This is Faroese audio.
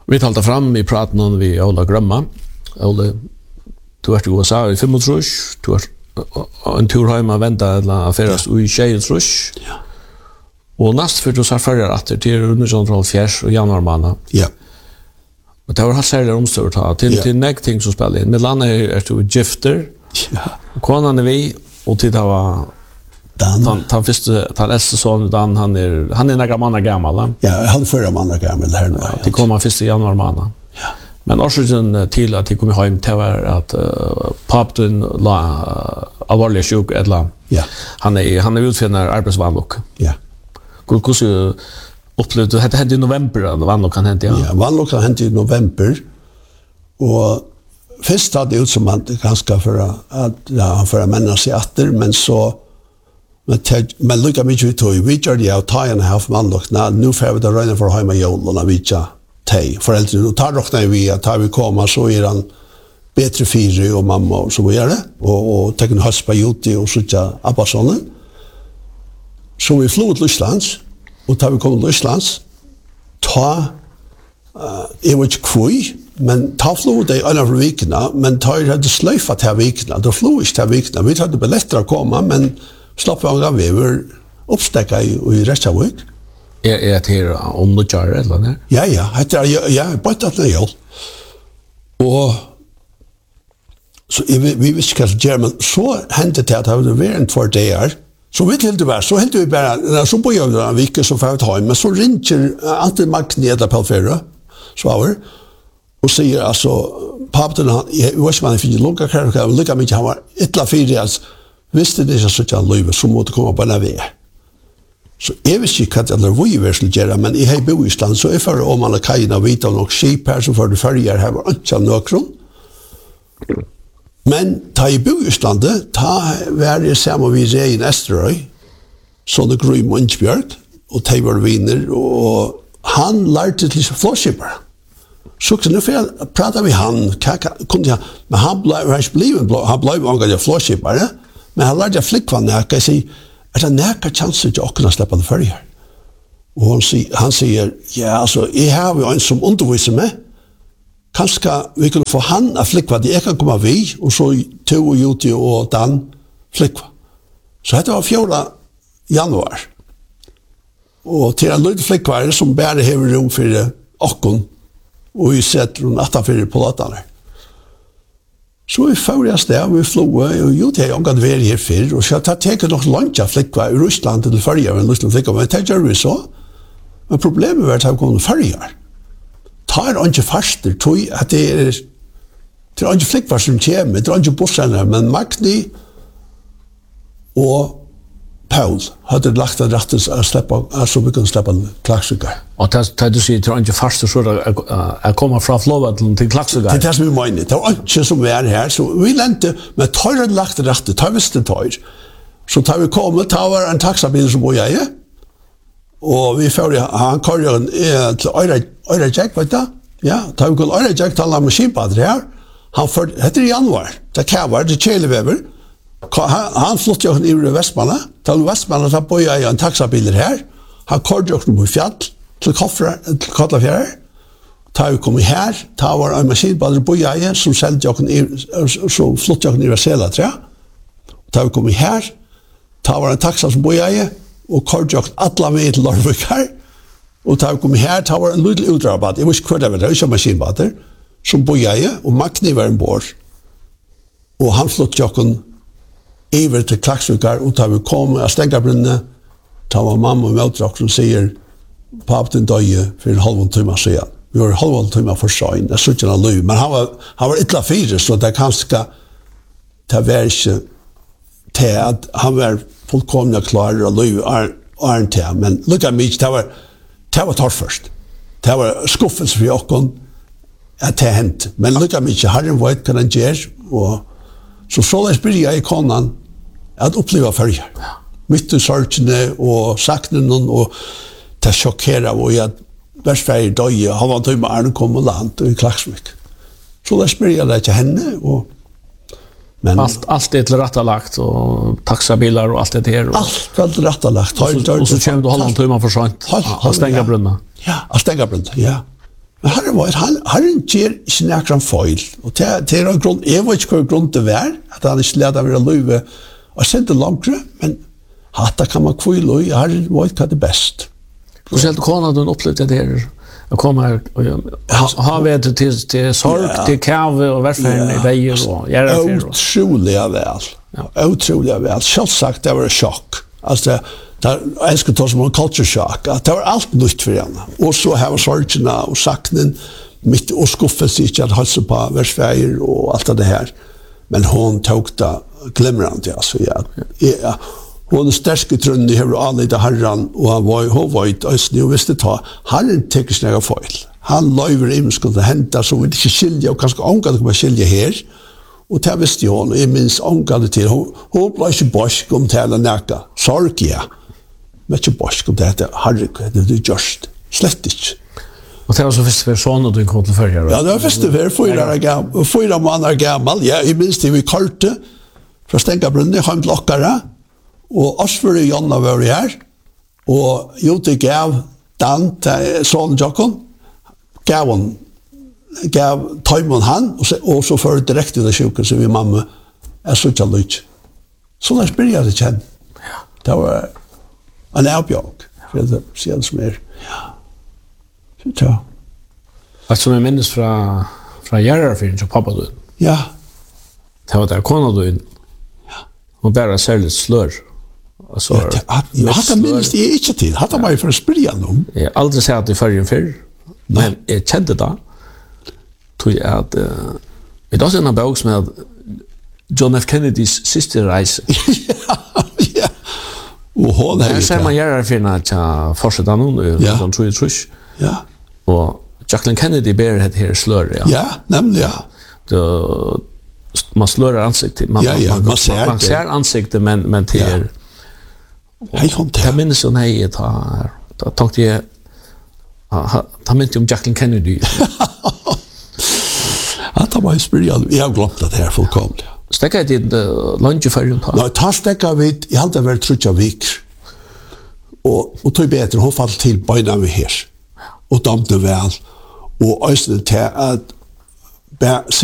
Vi talte fram I praten om vi Ola Grømma. Ola, du har vært I USA I 35, du har en tur hjemme ventet eller affæres I 26. Ja. Og nest for du sa førre atter til under sånn fra fjers og januar måned. Ja. Men det var helt særlig omstår til nek ting som spiller inn. Med landet du gifter, Ja. konan vi, og til det var Dan. han eldste son Dan, han några månader gammal. Ja, jag hade förra månader gammal här nu. Det kom han 1. januar månad. Ja. Men orsaken till att de kom hem till var att pappan la allvarlig sjuk eller Ja. han är utfinnar arbetsvanlock. Ja. Hur upplevde det hände I november eller vanlock kan hända. Ja, vanlock kan hända I november. Och först hade det ut som att ganska för att männa sig åter, men så men lukka mycket vi gör det av 2,5 vanlock. Nu får vi det röna för hemma jul och vi tja tej. Föräldrar tar räknar vi att vi kommer så han bättre fyra och mamma och så vidare och tecken haspa ute och så tja abbasonen. Så vi flöt till Islands och tar vi kom till Islands jag vet inte kvui, men ta flod det en av vikerna, men ta hade slöjfat här vikerna, då flod inte här vikerna. Vi hade biljetter att komma, men slapp av vi var uppstäcka I Reykjavik. Är det här om du gör eller nej? Ja, ja, bara att jag. Och så vi visste kanske German så hände det att det var en 2 dagar. Så vi till det var så helt vi bara så på jag en vecka så för att ha men så ringer Ante Magneta Pelfera så var och säger alltså pappan han var man fick lugga kan lugga mig han var ettla fyras visste det så att han löv så måste komma på den vägen. Så jag visste inte att det var ju väsentligt göra men I bo I Island så är för om alla kajerna vita och skip här så för det färger här var inte någon. Men ta I bo I Island ta var det samma vi ser I Esterøy så det grym Munchbjörk och ta var vinner och han lärde till flåskipare. Så nu för prata vi han kunde jag men han blev en flåskipare men han lärde flickva näka sig att det näka chanser att kunna släppa det färger. Och han säger ja alltså jag har ju en som undervisar mig kanske vi kan få han att flickva det kan komma vi och så to och Juti och Dan flickva. Så det var 4 januar. Och till en liten flickva som bara har rum för åkon och vi sätter hon 8-4 på låtarna. Så vi förras där, vi flog och Juti har omgått vara här för och så jag tar nog lunch av flickva I Ryssland till färger en liten flickva men det gör vi så. Men problemet var att jag kom färger. Tar inte fast det tog att det är inte flickvar som kommer, det är inte bussarna, men Magni och Paul hade lagt det rätt att släppa, alltså vi kan släppa klaxsugar. Och det du säger, det är inte fast så att komma från Flåvatten till klaxsugar. Det är det som vi menar, det var inte som vi är här, så vi lände, men tar hade lagt det rätt, tar visste tar. Så tar vi kommit, tar var en taxabil som bor jag och vi får han kör till Øyre Jack vet du? Ja, tar vi Øyre Jack till maskinpadre här. Han för heter I januar. Det kan vara det Kjelevever. Han flott ju I Västmanna. Till Västmanna så på jag en taxabil här. Han körde ju på fjäll till Kollafjärd. Tar vi kom här, tar var en maskinpadre på jag som sålde jag så flott jag I Sela tror jag. Tar vi kom här, tar var en taxa som på jag och körde jag alla väg till Larvik här. Och tar vi kom här, tar var en liten utrabat. Jag visste kvart det var ju maskinpadre som på jag och Magni var en bord. Och han flott jag över till Klaxvikar och tar vi kom att stänga brunne. Tar var mamma och möter som säger pappan döje för en halv timme sedan. Vi var halv timme för sent. Det såg inte löv, men han var illa fyra så det kanske ta värse till att han var fullkomna klar och löv är inte men look at me det var tar först. Det var skuffelse för oss att det hänt. Men look at me Herren vet kan han göra och så läs blir jag I konan att uppleva färger. Mitt I sorgen och saknen och det chockerar och jag värstfärg döje har varit med Arne kom och land I Klaxvik. Så läs blir jag lära henne och men allt det rätta lagt och taxabilar och allt det där och allt rätta lagt. Och så kommer du hålla en timme för sent. Att stänga brunna. Ja, att stänga brunna. Ja. Men han ger ikke nærkere feil. Og det en grunn, jeg vet ikke hva grunn det var, at han ikke leder å være løyve og sendte langere, men hatta kan man kvile i, Herren vet hva det best. Og selv kona du opplevde det her, å komme her og ha ved til sorg, til kave og hvertferd i veier og gjøre for. Utrolig vel. Utrolig vel. Selvsagt, det var sjokk. Altså, jeg skal ta som en culture shock. Det var alt nytt for henne. Og så her var sorgene og saknen, mitt og skuffelse ikke at halse på versfeier og alt det her. Men hun tok det glimrende, altså, ja. Hun sterske trunnen i hever anledde herren, og hun var i østene, og visste ta, herren teker snakka feil. Han løyver imenskene til hente, så vi ikke skilje, og kanskje ångade kunne skilje her, og det visste hun, og jeg minns ångade til, hun ble ikke borsk om til hele nækka, sorg, ja, men ikke borsk om det heter, herre, det er gjørst, slett ikke. Og det var så første versjon du kom til førre? Ja, det var første versjon, 4 måneder gammel, ja, jeg minns det vi karte, fra Stenkabrunni, han blokkere, og Osfur og Jonna var her, og Jute gav Dan til sånn Jakob, gav Taimon han, og så fører direkte ut av sjuken, så vi mamma er så ikke lytt. Så der spør jeg det kjenn. Det var en avbjørk, for det sier det som ja. Så ja. Altså, som jeg minnes fra Gjerrarfyren til pappa du? Ja. Det var der kona du, hun bare særlig slør. Så, hatta minnes jeg ikke til. Hatta var jeg for å spørre om. Jeg har aldri sett det før før, men jeg kjente det. Tror jeg at det er også en bok som heter John F. Kennedys siste reise. Ja. Og hun her ser man gjøre finne til fortsettet noen, sånn tror jeg trus. Ja. Og Jacqueline Kennedy ber det her slør, ja. Ja, nemlig, ja. Man slører ansiktet. Man ser ansiktet, men til det minnes jo nei, da tenkte jeg da minnes om Jacqueline Kennedy. Ja, da var jeg spørre, jeg har glemt det her fullkomlig. Stekket jeg til lunge før hun tar? Nei, ta stekket vi, jeg hadde vært trutja vik, og tog bedre, hun falt til beina vi her, og damte vel, og øyne til at